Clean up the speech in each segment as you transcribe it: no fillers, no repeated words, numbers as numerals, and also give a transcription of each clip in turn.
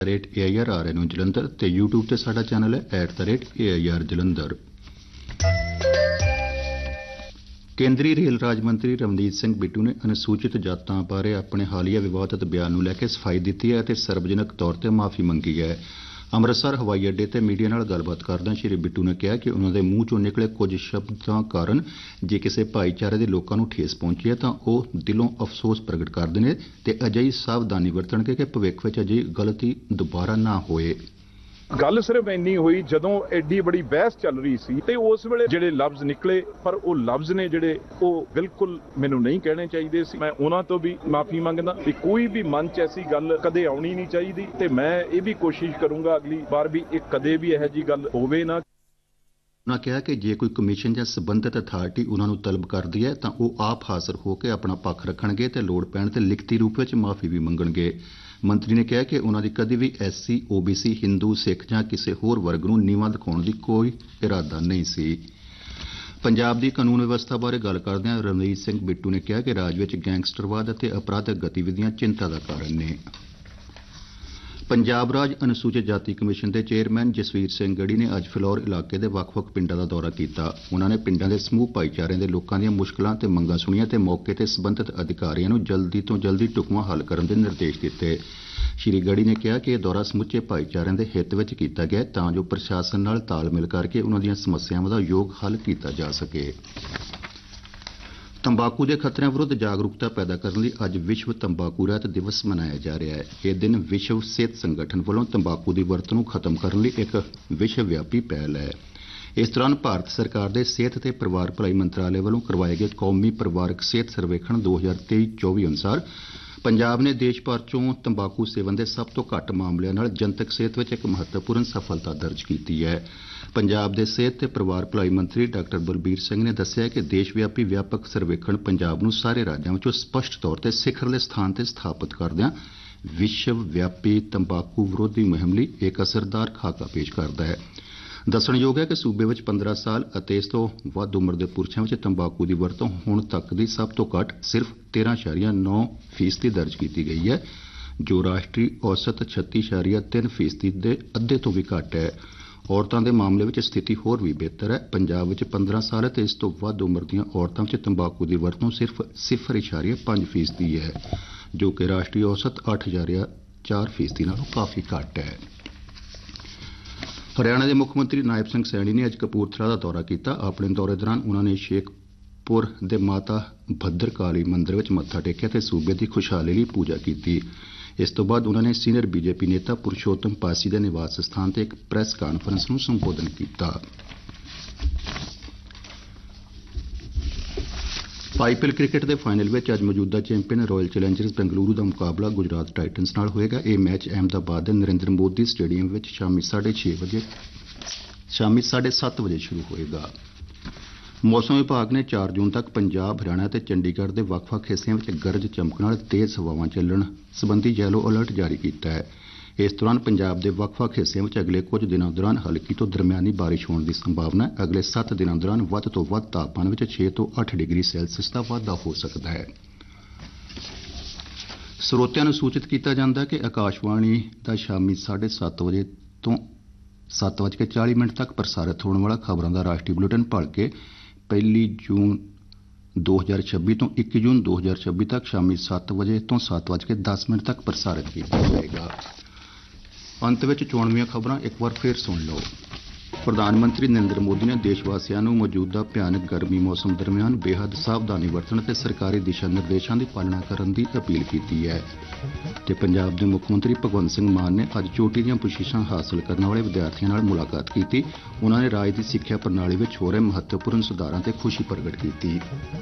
AIR ਨੂੰ ਜਲੰਧਰ ਤੇ YouTube ਤੇ ਸਾਡਾ ਚੈਨਲ ਹੈ @AIR ਜਲੰਧਰ। ਕੇਂਦਰੀ ਰੇਲ ਰਾਜ ਮੰਤਰੀ ਰਵਨੀਤ ਸਿੰਘ ਬਿੱਟੂ ਨੇ ਅਨੁਸੂਚਿਤ ਜਾਤਾਂ ਬਾਰੇ ਆਪਣੇ ਹਾਲੀਆ ਵਿਵਾਦਤ ਬਿਆਨ ਨੂੰ ਲੈ ਕੇ ਸਫਾਈ ਦਿੱਤੀ ਹੈ ਅਤੇ ਸਰਵਜਨਕ ਤੌਰ ਤੇ ਮਾਫੀ ਮੰਗੀ ਹੈ। ਅੰਮ੍ਰਿਤਸਰ ਹਵਾਈ ਅੱਡੇ ਤੇ ਮੀਡੀਆ ਨਾਲ ਗੱਲਬਾਤ ਕਰਦਿਆਂ ਸ਼੍ਰੀ ਬਿੱਟੂ ਨੇ ਕਿਹਾ ਕਿ ਉਹਨਾਂ ਦੇ ਮੂੰਹ ਚੋਂ ਨਿਕਲੇ ਕੁਝ ਸ਼ਬਦਾਂ ਕਾਰਨ ਜੇ ਕਿਸੇ ਭਾਈਚਾਰੇ ਦੇ ਲੋਕਾਂ ਨੂੰ ਠੇਸ ਪਹੁੰਚੀ ਹੈ ਤਾਂ ਉਹ ਦਿਲੋਂ ਅਫਸੋਸ ਪ੍ਰਗਟ ਕਰਦੇ ਨੇ ਤੇ ਅਜਿਹੀ ਸਾਵਧਾਨੀ ਵਰਤਣਗੇ ਕਿ ਭਵਿੱਖ ਵਿੱਚ ਅਜਿਹੀ ਗਲਤੀ ਦੁਬਾਰਾ ਨਾ ਹੋਏ। ਗੱਲ ਸਿਰਫ ਇੰਨੀ ਹੋਈ ਜਦੋਂ ਐਡੀ ਬੜੀ ਬਹਿਸ ਚੱਲ ਰਹੀ ਸੀ ਤੇ ਉਸ ਵੇਲੇ ਜਿਹੜੇ ਲਫ਼ਜ਼ ਨਿਕਲੇ, ਪਰ ਉਹ ਲਫ਼ਜ਼ ਨੇ ਜਿਹੜੇ ਉਹ ਬਿਲਕੁਲ ਮੈਨੂੰ ਨਹੀਂ ਕਹਿਣੇ ਚਾਹੀਦੇ ਸੀ। ਮੈਂ ਉਹਨਾਂ ਤੋਂ ਵੀ ਮਾਫੀ ਮੰਗਦਾ ਕਿ ਕੋਈ ਵੀ ਮਨ 'ਚ ਐਸੀ ਗੱਲ ਕਦੇ ਆਉਣੀ ਨਹੀਂ ਚਾਹੀਦੀ ਤੇ ਮੈਂ ਇਹ ਵੀ ਕੋਸ਼ਿਸ਼ ਕਰੂੰਗਾ ਅਗਲੀ ਵਾਰ ਵੀ ਇਹ ਕਦੇ ਵੀ ਇਹੋ ਜਿਹੀ ਗੱਲ ਹੋਵੇ ਨਾ। ਉਨ੍ਹਾਂ ਕਿਹਾ ਕਿ ਜੇ ਕੋਈ ਕਮਿਸ਼ਨ ਜਾਂ ਸਬੰਧਤ ਅਥਾਰਟੀ ਉਹਨਾਂ ਨੂੰ ਤਲਬ ਕਰਦੀ ਹੈ ਤਾਂ ਉਹ ਆਪ ਹਾਜ਼ਰ ਹੋ ਕੇ ਆਪਣਾ ਪੱਖ ਰੱਖਣਗੇ ਤੇ ਲੋੜ ਪੈਣ ਤੇ ਲਿਖਤੀ ਰੂਪ ਵਿੱਚ ਮਾਫੀ ਵੀ ਮੰਗਣਗੇ। ਮੰਤਰੀ ਨੇ ਕਿਹਾ ਕਿ ਉਹਨਾਂ ਦੀ ਕਦੀ ਵੀ SC, OBC, ਹਿੰਦੂ, ਸਿੱਖ ਜਾਂ ਕਿਸੇ ਹੋਰ ਵਰਗ ਨੂੰ ਨੀਵਾਂ ਦਿਖਾਉਣ ਦੀ ਕੋਈ ਇਰਾਦਾ ਨਹੀਂ ਸੀ। ਪੰਜਾਬ ਦੀ ਕਾਨੂੰਨ ਵਿਵਸਥਾ ਬਾਰੇ ਗੱਲ ਕਰਦਿਆਂ ਰਵਨੀਤ ਸਿੰਘ ਬਿੱਟੂ ਨੇ ਕਿਹਾ ਕਿ ਰਾਜ ਵਿੱਚ ਗੈਂਗਸਟਰਵਾਦ ਅਤੇ ਅਪਰਾਧਕ ਗਤੀਵਿਧੀਆਂ ਚਿੰਤਾ ਦਾ ਕਾਰਨ ਨੇ। ਪੰਜਾਬ ਰਾਜ ਅਨੁਸੂਚਿਤ ਜਾਤੀ ਕਮਿਸ਼ਨ ਦੇ ਚੇਅਰਮੈਨ ਜਸਵੀਰ ਸਿੰਘ ਗੜੀ ਨੇ ਅੱਜ ਫਿਲੌਰ ਇਲਾਕੇ ਦੇ ਵੱਖ-ਵੱਖ ਪਿੰਡਾਂ ਦਾ ਦੌਰਾ ਕੀਤਾ। ਉਹਨਾਂ ਨੇ ਪਿੰਡਾਂ ਦੇ ਸਮੂਹ ਭਾਈਚਾਰਿਆਂ ਦੇ ਲੋਕਾਂ ਦੀਆਂ ਮੁਸ਼ਕਲਾਂ ਤੇ ਮੰਗਾਂ ਸੁਣੀਆਂ ਤੇ ਮੌਕੇ ਤੇ ਸਬੰਧਤ ਅਧਿਕਾਰੀਆਂ ਨੂੰ ਜਲਦੀ ਤੋਂ ਜਲਦੀ ਢੁਕਵਾਂ ਹੱਲ ਕਰਨ ਦੇ ਨਿਰਦੇਸ਼ ਦਿੱਤੇ। ਸ਼੍ਰੀ ਗੜੀ ਨੇ ਕਿਹਾ ਕਿ ਇਹ ਦੌਰਾ ਸਮੁੱਚੇ ਭਾਈਚਾਰਿਆਂ ਦੇ ਹਿੱਤ ਵਿੱਚ ਕੀਤਾ ਗਿਆ ਤਾਂ ਜੋ ਪ੍ਰਸ਼ਾਸਨ ਨਾਲ ਤਾਲਮੇਲ ਕਰਕੇ ਉਹਨਾਂ ਦੀਆਂ ਸਮੱਸਿਆਵਾਂ ਦਾ ਯੋਗ ਹੱਲ ਕੀਤਾ ਜਾ ਸਕੇ। ਤੰਬਾਕੂ ਦੇ ਖਤਰਿਆਂ ਵਿਰੁੱਧ ਜਾਗਰੂਕਤਾ ਪੈਦਾ ਕਰਨ ਲਈ ਅੱਜ ਵਿਸ਼ਵ ਤੰਬਾਕੂ ਰਹਿਤ ਦਿਵਸ ਮਨਾਇਆ ਜਾ ਰਿਹਾ ਹੈ। ਇਹ ਦਿਨ ਵਿਸ਼ਵ ਸਿਹਤ ਸੰਗਠਨ ਵੱਲੋਂ ਤੰਬਾਕੂ ਦੀ ਵਰਤੋਂ ਨੂੰ ਖਤਮ ਕਰਨ ਲਈ ਇੱਕ ਵਿਸ਼ਵ ਵਿਆਪੀ ਪਹਿਲ ਹੈ। ਇਸ ਦੌਰਾਨ ਭਾਰਤ ਸਰਕਾਰ ਦੇ ਸਿਹਤ ਤੇ ਪਰਿਵਾਰ ਭਲਾਈ ਮੰਤਰਾਲੇ ਵੱਲੋਂ ਕਰਵਾਏ ਗਏ ਕੌਮੀ ਪਰਿਵਾਰਕ ਸਿਹਤ ਸਰਵੇਖਣ 2023-24 ਅਨੁਸਾਰ ਪੰਜਾਬ ਨੇ ਦੇਸ਼ ਭਰ ਚੋਂ ਤੰਬਾਕੂ ਸੇਵਨ ਦੇ ਸਭ ਤੋਂ ਘੱਟ ਮਾਮਲਿਆਂ ਨਾਲ ਜਨਤਕ ਸਿਹਤ ਵਿੱਚ ਇੱਕ ਮਹੱਤਵਪੂਰਨ ਸਫਲਤਾ ਦਰਜ ਕੀਤੀ ਹੈ। ਪੰਜਾਬ ਦੇ ਸਿਹਤ ਤੇ ਪਰਿਵਾਰ ਭਲਾਈ ਮੰਤਰੀ ਡਾਕਟਰ ਬਲਬੀਰ ਸਿੰਘ ਨੇ ਦੱਸਿਆ ਕਿ ਦੇਸ਼ ਵਿਆਪੀ ਵਿਆਪਕ ਸਰਵੇਖਣ ਪੰਜਾਬ ਨੂੰ ਸਾਰੇ ਰਾਜਾਂ ਵਿੱਚੋਂ ਸਪਸ਼ਟ ਤੌਰ ਤੇ ਸਿਖਰਲੇ ਸਥਾਨ ਤੇ ਸਥਾਪਿਤ ਕਰਦਿਆਂ ਵਿਸ਼ਵ ਵਿਆਪੀ ਤੰਬਾਕੂ ਵਿਰੋਧੀ ਮੁਹਿੰਮ ਲਈ ਇੱਕ ਅਸਰਦਾਰ ਖਾਕਾ ਪੇਸ਼ ਕਰਦਾ ਹੈ। ਦੱਸਣਯੋਗ ਹੈ ਕਿ ਸੂਬੇ ਵਿੱਚ 15 ਸਾਲ ਅਤੇ ਇਸ ਤੋਂ ਵੱਧ ਉਮਰ ਦੇ ਪੁਰਸ਼ਾਂ ਵਿੱਚ ਤੰਬਾਕੂ ਦੀ ਵਰਤੋਂ ਹੁਣ ਤੱਕ ਦੀ ਸਭ ਤੋਂ ਘੱਟ ਸਿਰਫ 13.9% ਦਰਜ ਕੀਤੀ ਗਈ ਹੈ, ਜੋ ਰਾਸ਼ਟਰੀ ਔਸਤ 36.3% ਦੇ ਅੱਧੇ ਤੋਂ ਵੀ ਘੱਟ ਹੈ। ਔਰਤਾਂ ਦੇ ਮਾਮਲੇ ਵਿੱਚ ਸਥਿਤੀ ਹੋਰ ਵੀ ਬਿਹਤਰ ਹੈ। ਪੰਜਾਬ ਵਿੱਚ 15 ਸਾਲ ਅਤੇ ਇਸ ਤੋਂ ਵੱਧ ਉਮਰ ਦੀਆਂ ਔਰਤਾਂ ਵਿੱਚ ਤੰਬਾਕੂ ਦੀ ਵਰਤੋਂ ਸਿਰਫ 0.5% ਹੈ, ਜੋ ਕਿ ਰਾਸ਼ਟਰੀ ਔਸਤ 8.4% ਨਾਲੋਂ ਕਾਫੀ ਘੱਟ ਹੈ। ਹਰਿਆਣਾ ਦੇ ਮੁੱਖ ਮੰਤਰੀ ਨਾਇਬ ਸਿੰਘ ਸੈਣੀ ਨੇ ਅੱਜ ਕਪੂਰਥਲਾ ਦਾ ਦੌਰਾ ਕੀਤਾ। ਆਪਣੇ ਦੌਰੇ ਦੌਰਾਨ ਉਹਨਾਂ ਨੇ ਸ਼ੇਖਪੁਰ ਦੇ ਮਾਤਾ ਭੱਦਰਕਾਲੀ ਮੰਦਿਰ ਵਿੱਚ ਮੱਥਾ ਟੇਕਿਆ ਤੇ ਸੂਬੇ ਦੀ ਖੁਸ਼ਹਾਲੀ ਲਈ ਪੂਜਾ ਕੀਤੀ। ਇਸ ਤੋਂ ਬਾਅਦ ਉਹਨਾਂ ਨੇ ਸੀਨੀਅਰ BJP ਨੇਤਾ ਪੁਰਸ਼ੋਤਮ ਪਾਸੀ ਦੇ ਨਿਵਾਸ ਸਥਾਨ ਤੇ ਇੱਕ ਪ੍ਰੈਸ ਕਾਨਫਰੰਸ ਨੂੰ ਸੰਬੋਧਨ ਕੀਤਾ। IPL ਕ੍ਰਿਕਟ ਦੇ ਫਾਈਨਲ ਵਿੱਚ ਅੱਜ ਮੌਜੂਦਾ ਚੈਂਪੀਅਨ ਰਾਇਲ ਚੈਲੰਜਰਸ ਬੈਂਗਲੁਰੂ ਦਾ ਮੁਕਾਬਲਾ ਗੁਜਰਾਤ ਟਾਈਟਨਸ ਨਾਲ ਹੋਏਗਾ। ਇਹ ਮੈਚ ਅਹਿਮਦਾਬਾਦ ਦੇ ਨਰਿੰਦਰ ਮੋਦੀ ਸਟੇਡੀਅਮ ਵਿੱਚ ਸ਼ਾਮੀ 7:30 ਵਜੇ ਸ਼ੁਰੂ ਹੋਏਗਾ। ਮੌਸਮ ਵਿਭਾਗ ਨੇ 4 ਜੂਨ ਤੱਕ ਪੰਜਾਬ, ਹਰਿਆਣਾ ਤੇ ਚੰਡੀਗੜ੍ਹ ਦੇ ਵੱਖ-ਵੱਖ ਹਿੱਸਿਆਂ ਵਿੱਚ ਗਰਜ ਚਮਕ ਨਾਲ ਤੇਜ਼ ਹਵਾਵਾਂ ਚੱਲਣ ਸੰਬੰਧੀ ਯੈਲੋ ਅਲਰਟ ਜਾਰੀ ਕੀਤਾ ਹੈ। ਇਸ ਦੌਰਾਨ ਪੰਜਾਬ ਦੇ ਵੱਖ-ਵੱਖ ਹਿੱਸਿਆਂ ਵਿੱਚ ਅਗਲੇ ਕੁਝ ਦਿਨਾਂ ਦੌਰਾਨ ਹਲਕੀ ਤੋਂ ਦਰਮਿਆਨੀ ਬਾਰਿਸ਼ ਹੋਣ ਦੀ ਸੰਭਾਵਨਾ ਹੈ। ਅਗਲੇ 7 ਦਿਨਾਂ ਦੌਰਾਨ ਵੱਧ ਤੋਂ ਵੱਧ ਤਾਪਮਾਨ ਵਿੱਚ 6 ਤੋਂ 8 ਡਿਗਰੀ ਸੈਲਸੀਅਸ ਦਾ ਵਾਧਾ ਹੋ ਸਕਦਾ ਹੈ। ਸਰੋਤਿਆਂ ਨੂੰ ਸੂਚਿਤ ਕੀਤਾ ਜਾਂਦਾ ਹੈ ਕਿ ਆਕਾਸ਼ਵਾਣੀ ਦਾ ਸ਼ਾਮੀ 7:30 ਵਜੇ ਤੋਂ 7:40 ਤੱਕ ਪ੍ਰਸਾਰਿਤ ਹੋਣ ਵਾਲਾ ਖਬਰਾਂ ਦਾ ਰਾਸ਼ਟਰੀ ਬੁਲੇਟਿਨ ਭਲਕੇ 1 ਜੂਨ 2026 ਤੋਂ 1 ਜੂਨ 2026 ਤੱਕ ਸ਼ਾਮੀ 7 ਵਜੇ ਤੋਂ 7:10 ਤੱਕ ਪ੍ਰਸਾਰਿਤ ਕੀਤਾ ਜਾਏਗਾ। ਅੰਤ ਵਿੱਚ ਚੋਣਵੀਆਂ ਖਬਰਾਂ ਇੱਕ ਵਾਰ ਫਿਰ ਸੁਣ ਲਓ। ਪ੍ਰਧਾਨ ਮੰਤਰੀ ਨਰਿੰਦਰ ਮੋਦੀ ਨੇ ਦੇਸ਼ ਵਾਸੀਆਂ ਨੂੰ ਮੌਜੂਦਾ ਭਿਆਨਕ ਗਰਮੀ ਮੌਸਮ ਦਰਮਿਆਨ ਬੇਹੱਦ ਸਾਵਧਾਨੀ ਵਰਤਣ ਅਤੇ ਸਰਕਾਰੀ ਦਿਸ਼ਾ ਨਿਰਦੇਸ਼ਾਂ ਦੀ ਪਾਲਣਾ ਕਰਨ ਦੀ ਅਪੀਲ ਕੀਤੀ ਹੈ ਤੇ ਪੰਜਾਬ ਦੇ ਮੁੱਖ ਮੰਤਰੀ ਭਗਵੰਤ ਸਿੰਘ ਮਾਨ ਨੇ ਅੱਜ ਚੋਟੀ ਦੀਆਂ ਬਖਸ਼ਿਸ਼ਾਂ ਹਾਸਲ ਕਰਨ ਵਾਲੇ ਵਿਦਿਆਰਥੀਆਂ ਨਾਲ ਮੁਲਾਕਾਤ ਕੀਤੀ। ਉਹਨਾਂ ਨੇ ਰਾਜ ਦੀ ਸਿੱਖਿਆ ਪ੍ਰਣਾਲੀ ਵਿੱਚ ਹੋ ਰਹੇ ਮਹੱਤਵਪੂਰਨ ਸੁਧਾਰਾਂ ਤੇ ਖੁਸ਼ੀ ਪ੍ਰਗਟ ਕੀਤੀ।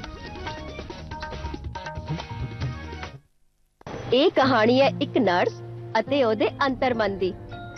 ਇਹ ਕਹਾਣੀ ਹੈ ਇੱਕ ਨਰਸ ਅਤੇ ਉਹਦੇ ਅੰਤਰਮਨ ਦੀ।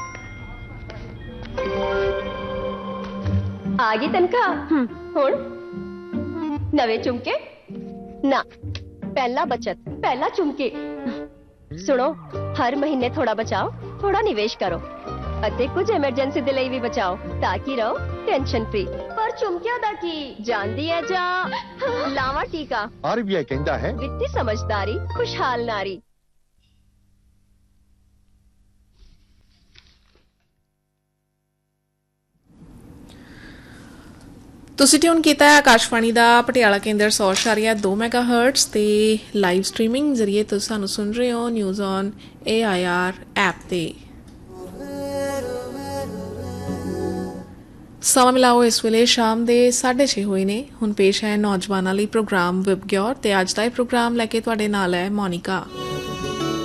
ਆ ਗਈ ਤਨਖਾਹ। ਹੁਣ ਨਵੇਂ ਚੁੰਮਕੇ ਨਾ, ਪਹਿਲਾ ਬਚਤ, ਪਹਿਲਾ ਚੁੰਮਕੇ। ਸੁਣੋ, ਹਰ ਮਹੀਨੇ ਥੋੜਾ ਬਚਾਓ, ਥੋੜਾ ਨਿਵੇਸ਼ ਕਰੋ ਅਤੇ ਕੁਝ ਐਮਰਜੈਂਸੀ ਦੇ ਲਈ ਵੀ ਬਚਾਓ ਤਾਂ ਕਿ ਰਹੋ ਟੈਨਸ਼ਨ ਫ੍ਰੀ। ਪਰ ਚੁੰਮਕਿਆਂ ਦਾ ਕੀ, ਜਾਂਦੀ ਹੈ ਜਾਂ ਲਾਵਾ ਟੀਕਾ। RBI ਕਹਿੰਦਾ ਹੈ ਵਿੱਤੀ ਸਮਝਦਾਰੀ, ਖੁਸ਼ਹਾਲ ਨਾਰੀ। ਤੁਸੀਂ ਟਿਊਨ ਕੀਤਾ ਹੈ ਆਕਾਸ਼ਵਾਣੀ ਦਾ ਪਟਿਆਲਾ ਕੇਂਦਰ 100.2 ਮੈਗਾਹਰਟਜ਼ ਤੇ ਲਾਈਵ ਸਟ੍ਰੀਮਿੰਗ ਜ਼ਰੀਏ ਤੁਸੀਂ ਸਾਨੂੰ ਸੁਣ ਰਹੇ ਹੋ ਨਿਊਜ਼ ਔਨ AIR ਐਪ ਤੇ। ਸਮਾਂ ਮਿਲਾਓ ਇਸ ਵੇਲੇ ਸ਼ਾਮ ਦੇ 6:30 ਹੋਏ ਨੇ। ਹੁਣ ਪੇਸ਼ ਹੈ ਨੌਜਵਾਨਾਂ ਲਈ ਪ੍ਰੋਗਰਾਮ ਵਿਬਗਿਓਰ ਤੇ ਅੱਜ ਦਾ ਇਹ ਪ੍ਰੋਗਰਾਮ ਲੈ ਕੇ ਤੁਹਾਡੇ ਨਾਲ ਹੈ ਮੋਨਿਕਾ।